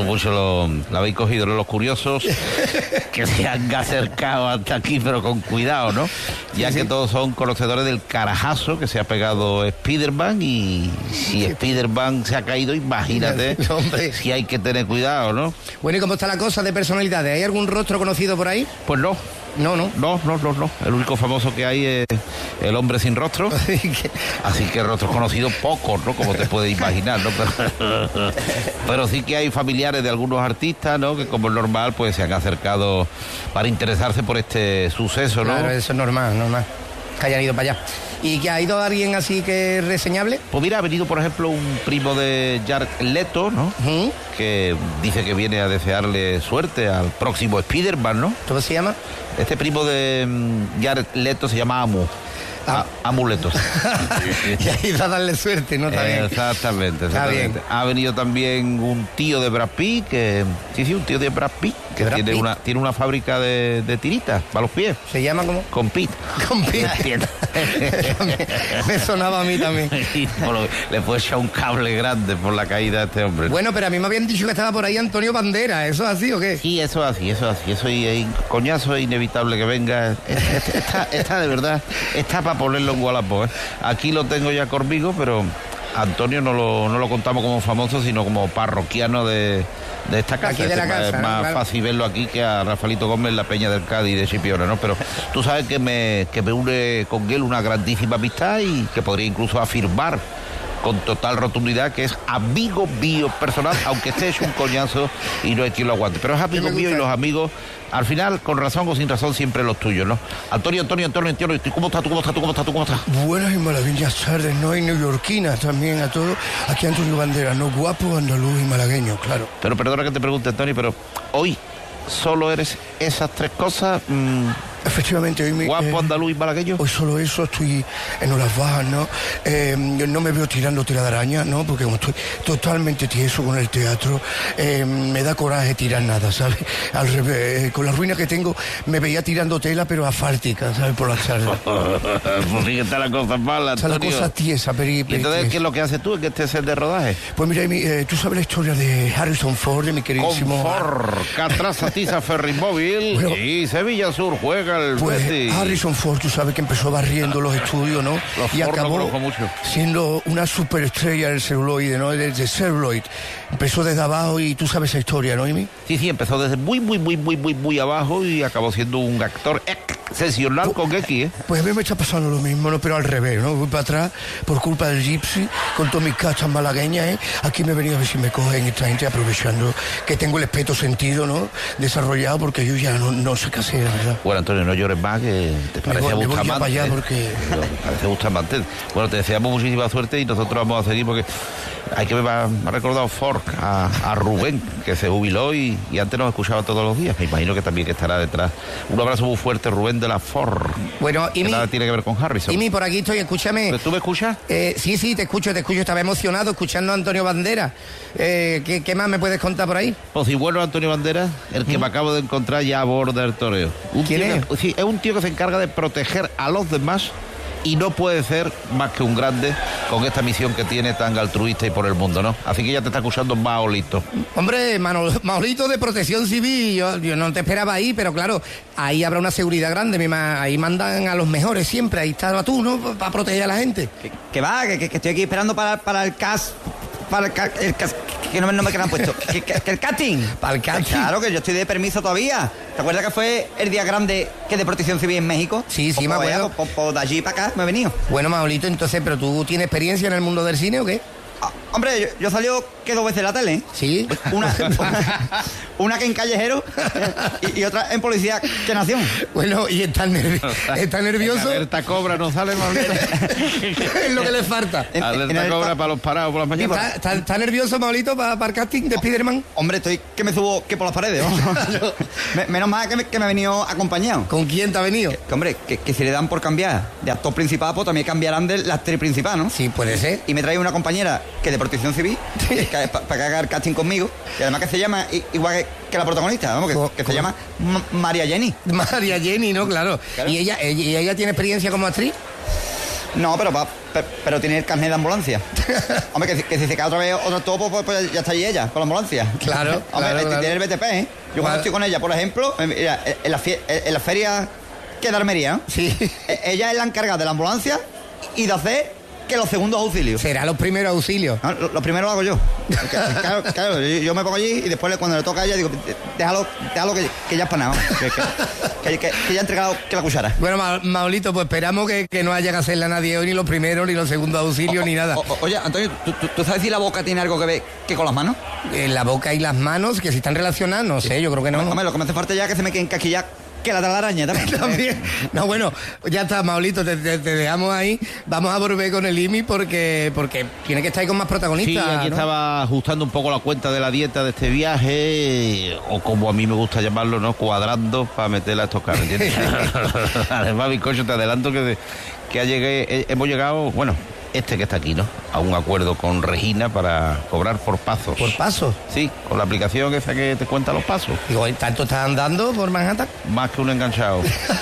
lo habéis cogido, los curiosos que se han acercado hasta aquí, pero con cuidado, ¿no? Ya que todos son conocedores del carajazo que se ha pegado Spider-Man, y si Spider-Man se ha caído, imagínate si hay que tener cuidado, ¿no? Bueno, ¿y cómo está la cosa de personalidades? ¿Hay algún rostro conocido por ahí? Pues no. No. El único famoso que hay es el hombre sin rostro. Así que rostros conocidos pocos, ¿no? Como te puedes imaginar, ¿no? Pero sí que hay familiares de algunos artistas, ¿no? Que como es normal, pues se han acercado para interesarse por este suceso, ¿no? Claro, eso es normal. Que hayan ido para allá. ¿Y que ha ido alguien así que es reseñable? Pues mira, ha venido, por ejemplo, un primo de Jared Leto, ¿no? Que dice que viene a desearle suerte al próximo Spider-Man, ¿no? ¿Cómo se llama? Este primo de Jared Leto se llama Amuletos. Y ha ido a darle suerte, ¿no? Exactamente. Bien. Ha venido también un tío de Brad Pitt, un tío de Brad Pitt, que tiene una fábrica de tiritas para los pies. ¿Se llama cómo? Con Pitt. Me sonaba a mí también. Le fue echar un cable grande por la caída de este hombre. Bueno, pero a mí me habían dicho que estaba por ahí Antonio Banderas. ¿Eso es así o qué? Sí, eso es así. Eso es coñazo, es inevitable que venga. Está de verdad, está para ponerlo en Wallapop, ¿eh? Aquí lo tengo ya conmigo, pero Antonio no lo contamos como famoso, sino como parroquiano de esta casa. Aquí de la casa, es más fácil verlo aquí que a Rafaelito Gómez en la Peña del Cádiz de Chipiona, ¿no? Pero tú sabes que me une con él una grandísima amistad y que podría incluso afirmar con total rotundidad que es amigo mío personal, aunque esté hecho un coñazo y no hay quien lo aguante. Pero es amigo mío y los amigos, al final, con razón o sin razón, siempre los tuyos, ¿no? Antonio, ¿cómo estás? Buenas y malagueñas tardes, ¿no? Y neoyorquinas también a todos. Aquí Antonio Banderas, ¿no? Guapo, andaluz y malagueño, claro. Pero perdona que te pregunte, Antonio, pero hoy solo eres esas tres cosas. Efectivamente, hoy guapo, andaluz y malagueño. Hoy solo eso, estoy en horas bajas, ¿no? No me veo tirando tela de araña, ¿no? Porque como estoy totalmente tieso con el teatro, me da coraje tirar nada, ¿sabes? Al revés, con la ruina que tengo, me veía tirando tela, pero asfáltica, ¿sabes? Por las tardes. Pues sí que está la cosa mala, Antonio. Está la cosa tiesa, ¿Y entonces qué es lo que haces tú en este set de rodaje? Pues mira, tú sabes la historia de Harrison Ford, de mi queridísimo... Ford, Catraza, Tiza, Ferrimóvil, bueno, y Sevilla Sur juega el Betis. Harrison Ford, tú sabes que empezó barriendo los estudios, ¿no? Y acabó siendo una superestrella del celuloide, ¿no? Desde celuloid. Empezó desde abajo y tú sabes esa historia, ¿no, Imi? Sí, empezó desde muy abajo y acabó siendo un actor excepcional con X, ¿eh? Pues a mí me está pasando lo mismo, ¿no? Pero al revés, ¿no? Voy para atrás por culpa del Gypsy, con todas mis cachas malagueñas, ¿eh? Aquí me he venido a ver si me cogen esta gente, aprovechando que tengo el espeto sentido, ¿no? Desarrollado, porque yo ya no sé qué hacer, ¿verdad? Bueno, Antonio, no llores más, que te parece Bustamante. Parece Bustamante. Bueno, te deseamos muchísima suerte y nosotros vamos a seguir porque hay que ver, me ha recordado Fork a Rubén, que se jubiló y antes nos escuchaba todos los días. Me imagino que también que estará detrás. Un abrazo muy fuerte, Rubén de la Fork. Bueno, y nada tiene que ver con Harrison. Y por aquí estoy, escúchame. ¿Tú me escuchas? Sí, te escucho. Estaba emocionado escuchando a Antonio Banderas. ¿Qué más me puedes contar por ahí? Pues si bueno, Antonio Banderas, el que me acabo de encontrar ya a bordo del toreo. ¿Quién es? Sí, es un tío que se encarga de proteger a los demás y no puede ser más que un grande con esta misión que tiene tan altruista y por el mundo, ¿no? Así que ya te está escuchando Maolito. Hombre, Maolito de Protección Civil, yo no te esperaba ahí, pero claro, ahí habrá una seguridad grande, ahí mandan a los mejores siempre, ahí está tú, ¿no? Para proteger a la gente. Que estoy aquí esperando para el CAS. Para el CAS, que no me quedan puesto. Que el casting. Para el casting. Claro, que yo estoy de permiso todavía. ¿Te acuerdas que fue el día grande que de Protección Civil en México? Sí, me acuerdo. Pues de allí para acá me he venido. Bueno, Maolito, entonces, ¿pero tú tienes experiencia en el mundo del cine o qué? Hombre, yo salió que 2 veces en la tele. Sí. Una que en Callejero y otra en Policía que Nación. Bueno, y está nervioso. Alerta cobra, no sale más. Es lo que le falta. Alerta cobra para los parados por las mañanas. ¿Está nervioso, Maolito, para el casting de Spiderman? Hombre, estoy que me subo que por las paredes. Menos mal que me he venido acompañado. ¿Con quién te ha venido? Hombre, que si le dan por cambiar de actor principal, pues también cambiarán de la actriz principal, ¿no? Sí, puede ser. Y me trae una compañera que de Protección Civil para que haga el casting conmigo, y además que se llama igual que la protagonista, vamos, que se llama María Jenny. María Jenny, ¿no? Claro. ¿Y ella tiene experiencia como actriz? No, pero tiene el carnet de ambulancia. Hombre, que si se cae otra vez otro topo, pues ya está ahí ella, con la ambulancia. Claro. Hombre, claro. tiene el BTP, ¿eh? Yo cuando estoy con ella, por ejemplo, mira, en la feria que de Almería, sí. Ella es la encargada de la ambulancia y de hacer que los segundos auxilios. ¿Será los primeros auxilios? No, los primeros lo hago yo. Claro, yo me pongo allí y después cuando le toca a ella digo, déjalo que ya es para nada. Que ya ha entregado que la cuchara. Bueno, Maolito, pues esperamos que no haya que hacerle a nadie hoy, ni los primeros, ni los segundos auxilios, ni nada. Oye, Antonio, ¿tú sabes si la boca tiene algo que ver que con las manos? La boca y las manos, que si están relacionadas, no sé, yo creo que no. Hombre, lo que me hace falta ya es que se me queden casquillas que la telaraña también. No, bueno, ya está, Maolito, te dejamos ahí. Vamos a volver con el IMI porque tiene que estar ahí con más protagonistas. Sí, aquí, ¿no? Estaba ajustando un poco la cuenta de la dieta de este viaje, o como a mí me gusta llamarlo, ¿no? Cuadrando para meterla a estos carros, ¿entiendes? Además, bizcocho, te adelanto que hemos llegado, bueno, que está aquí, ¿no? A un acuerdo con Regina para cobrar por pasos. ¿Por pasos? Sí, con la aplicación esa que te cuenta los pasos. Digo, ¿tanto estás andando por Manhattan? Más que un enganchado.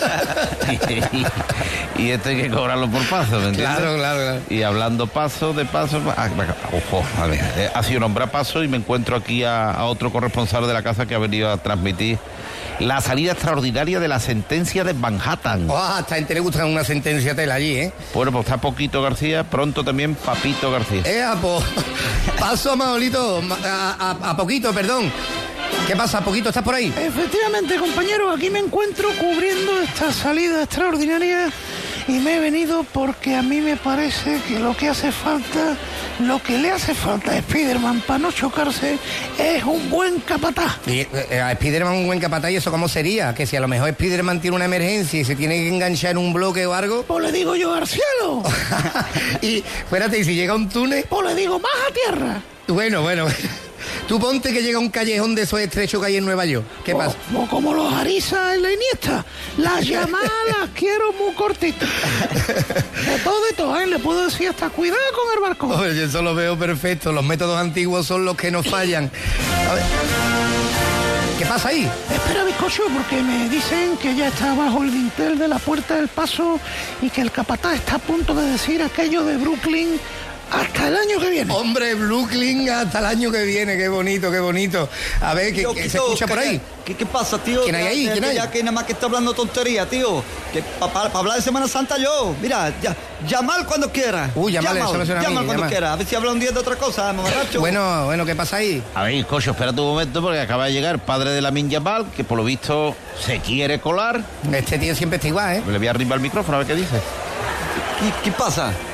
y hay que cobrarlo por pasos, ¿me entiendes? Claro. Y hablando de pasos, ojo, a ver, ha sido nombrar pasos y me encuentro aquí a otro corresponsal de la casa que ha venido a transmitir la salida extraordinaria de la sentencia de Manhattan. Hasta gente le gusta una sentencia tela allí, ¿eh? Bueno, pues está Poquito García, pronto también Papito García. Pues paso, Maolito, a Poquito, perdón. ¿Qué pasa, Poquito? ¿Estás por ahí? Efectivamente, compañero, aquí me encuentro cubriendo esta salida extraordinaria y me he venido porque a mí me parece que lo que le hace falta a Spiderman para no chocarse es un buen capataz. Y, a Spiderman un buen capataz, ¿y eso cómo sería? Que si a lo mejor Spiderman tiene una emergencia y se tiene que enganchar en un bloque o algo... Pues le digo yo al cielo. Y, espérate, ¿y si llega un túnel? Pues le digo más a tierra. Bueno. Tú ponte que llega un callejón de esos estrechos que hay en Nueva York. ¿Qué pasa? O como los Ariza en la Iniesta. Las llamadas las quiero muy cortitas. De todo, ¿eh? Le puedo decir hasta cuidado con el barco. Oye, yo eso lo veo perfecto. Los métodos antiguos son los que nos fallan. A ver. ¿Qué pasa ahí? Espera, bizcocho, porque me dicen que ya está bajo el dintel de la Puerta del Paso y que el capataz está a punto de decir aquello de Brooklyn hasta el año que viene. Hombre, Brooklyn hasta el año que viene. Qué bonito. A ver, ¿qué se escucha por ahí? ¿Qué pasa, tío? ¿Quién hay ahí? ¿Quién hay? Ya que nada más que está hablando tontería, tío. Que para hablar de Semana Santa yo. Mira, llamar cuando quiera. Llamar cuando quiera. A ver si habla un día de otra cosa, mamarracho. Bueno, ¿qué pasa ahí? A ver, coño, espérate un momento porque acaba de llegar el padre de Lamine Yamal, que por lo visto se quiere colar. Este tío siempre está igual, ¿eh? Le voy a arribar el micrófono a ver qué dice. ¿Qué pasa?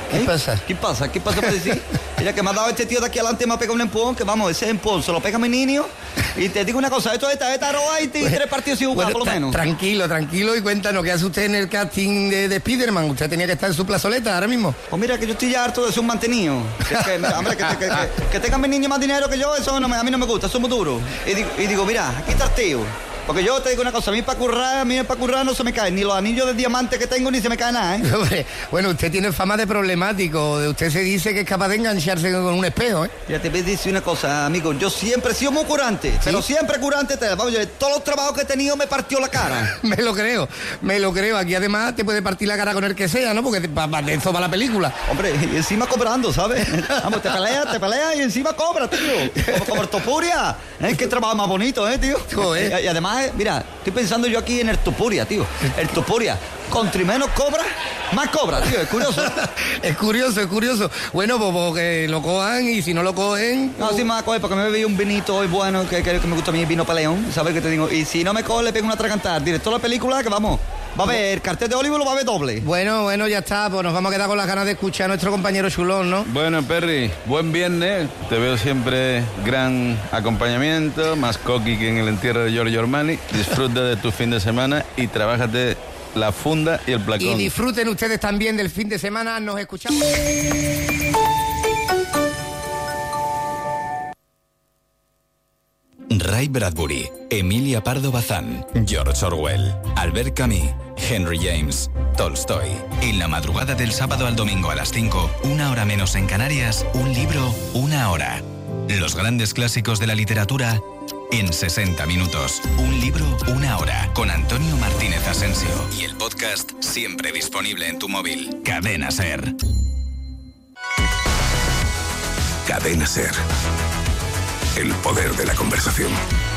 ¿Qué pasa? ¿Qué pasa? ¿Qué pasa para decir? Mira, que me ha dado este tío de aquí adelante, me ha pegado un empujón, que vamos, ese empujón se lo pega a mi niño. Y te digo una cosa, esto es esta roba y 3 partidos sin jugar, por lo menos. Tranquilo, y cuéntanos, ¿qué hace usted en el casting de Spiderman? Usted tenía que estar en su plazoleta ahora mismo. Pues mira, que yo estoy ya harto de ser un mantenido. Que tengan mis niños más dinero que yo, eso a mí no me gusta, somos duros. Y digo, mira, aquí está el tío. Porque yo te digo una cosa, a mí para currar no se me caen ni los anillos de diamante que tengo ni se me cae nada, ¿eh? Bueno, usted tiene fama de problemático, de usted se dice que es capaz de engancharse con un espejo, ¿eh? Ya te voy a decir una cosa, amigo, yo siempre he sido muy curante, ¿sí? Pero siempre curante, vamos, yo, todos los trabajos que he tenido me partió la cara. Me lo creo, aquí además te puede partir la cara con el que sea, ¿no? Porque de eso va la película. Hombre, y encima cobrando, ¿sabes? Vamos, te peleas y encima cobras, tío. Como el Topuria, es que trabajo más bonito, tío. Y además, mira, estoy pensando yo aquí en el Topuria, tío. El Topuria, contra menos cobra, más cobra, tío. Es curioso. Es curioso. Bueno, pues que lo cojan y si no lo cogen... No, sí me va a coger porque me bebí un vinito hoy bueno, que me gusta a mí, vino Paleón, ¿sabes qué te digo? Y si no me coge, le pego una atragantada. Director de la película, que vamos, va a ver cartel de Hollywood, lo va a ver doble. Bueno, ya está, pues nos vamos a quedar con las ganas de escuchar a nuestro compañero chulón, ¿no? Bueno, Perry, buen viernes. Te veo siempre gran acompañamiento, más coqui que en el entierro de Giorgio Armani. Disfruta de tu fin de semana y trabájate la funda y el placón. Y disfruten ustedes también del fin de semana. Nos escuchamos. Ray Bradbury, Emilia Pardo Bazán, George Orwell, Albert Camus, Henry James, Tolstoy. En la madrugada del sábado al domingo a las 5, 1 hora menos en Canarias, un libro, 1 hora. Los grandes clásicos de la literatura en 60 minutos. Un libro, 1 hora. Con Antonio Martínez Asensio. Y el podcast siempre disponible en tu móvil. Cadena SER. Cadena SER. El poder de la conversación.